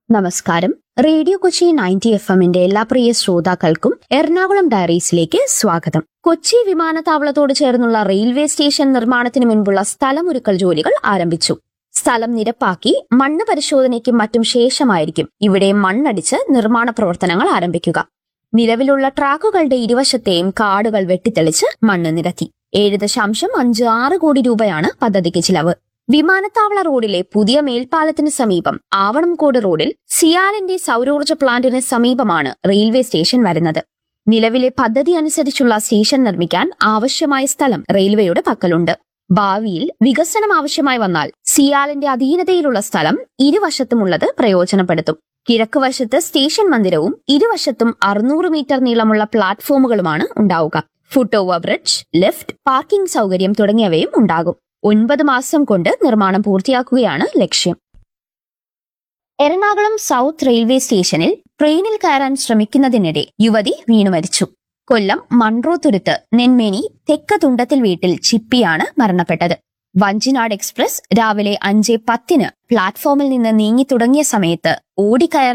നമസ്കാരം. റേഡിയോ കൊച്ചി 90 FM-ന്റെ എല്ലാ പ്രിയ ശ്രോതാക്കൾക്കും എറണാകുളം ഡയറീസിലേക്ക് സ്വാഗതം. കൊച്ചി വിമാനത്താവളത്തോട് ചേർന്നുള്ള റെയിൽവേ സ്റ്റേഷൻ നിർമ്മാണത്തിന് മുൻപുള്ള സ്ഥലമൊരുക്കൽ ജോലികൾ ആരംഭിച്ചു. സ്ഥലം നിരപ്പാക്കി മണ്ണ് പരിശോധനയ്ക്കും മറ്റും ശേഷമായിരിക്കും ഇവിടെ മണ്ണടിച്ച് നിർമ്മാണ പ്രവർത്തനങ്ങൾ ആരംഭിക്കുക. നിലവിലുള്ള ട്രാക്കുകളുടെ ഇരുവശത്തെയും കാടുകൾ വെട്ടിത്തെളിച്ച് മണ്ണ് നിരത്തി. 7.56 കോടി രൂപയാണ് പദ്ധതിക്ക് ചിലവ്. വിമാനത്താവള റോഡിലെ പുതിയ മേൽപ്പാലത്തിന് സമീപം ആവണംകോട് റോഡിൽ സിയാലിന്റെ സൗരോർജ്ജ പ്ലാന്റിന് സമീപമാണ് റെയിൽവേ സ്റ്റേഷൻ വരുന്നത്. നിലവിലെ പദ്ധതി അനുസരിച്ചുള്ള സ്റ്റേഷൻ നിർമ്മിക്കാൻ ആവശ്യമായ സ്ഥലം റെയിൽവേയുടെ പക്കലുണ്ട്. ഭാവിയിൽ വികസനം ആവശ്യമായി വന്നാൽ സിയാലിന്റെ അധീനതയിലുള്ള സ്ഥലം ഇരുവശത്തുമുള്ളത് പ്രയോജനപ്പെടുത്തും. കിഴക്ക് വശത്ത് സ്റ്റേഷൻ മന്ദിരവും ഇരുവശത്തും 600 മീറ്റർ നീളമുള്ള പ്ലാറ്റ്ഫോമുകളുമാണ് ഉണ്ടാവുക. ഫുട് ഓവർ ബ്രിഡ്ജ്, ലിഫ്റ്റ്, പാർക്കിംഗ് സൗകര്യം തുടങ്ങിയവയും ഉണ്ടാകും. 9 മാസം കൊണ്ട് നിർമ്മാണം പൂർത്തിയാക്കുകയാണ് ലക്ഷ്യം. എറണാകുളം സൗത്ത് റെയിൽവേ സ്റ്റേഷനിൽ ട്രെയിനിൽ കയറാൻ ശ്രമിക്കുന്നതിനിടെ യുവതി വീണു മരിച്ചു. കൊല്ലം മൺട്രോത്തുരുത്ത് നെന്മേനി തെക്ക് തുണ്ടത്തിൽ വീട്ടിൽ ചിപ്പിയാണ് മരണപ്പെട്ടത്. വഞ്ചിനാട് എക്സ്പ്രസ് രാവിലെ 5:10 പ്ലാറ്റ്ഫോമിൽ നിന്ന് നീങ്ങി തുടങ്ങിയ സമയത്ത് ഓടിക്കയറാൻ